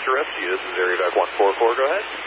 interrupt you. This is Area Doc 144. Go ahead.